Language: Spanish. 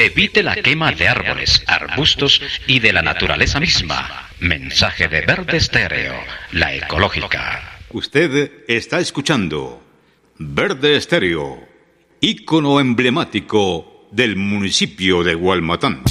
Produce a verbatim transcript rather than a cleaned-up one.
Evite la quema de árboles, arbustos y de la naturaleza misma. Mensaje de Verde Estéreo, la ecológica. Usted está escuchando Verde Estéreo, ícono emblemático del municipio de Gualmatán.